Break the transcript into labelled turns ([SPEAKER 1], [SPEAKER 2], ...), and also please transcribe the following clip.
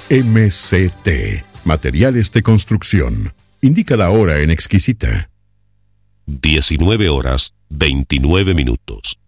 [SPEAKER 1] MCT, Materiales de Construcción. Indica la hora en Exquisita.
[SPEAKER 2] 19 horas, 29 minutos.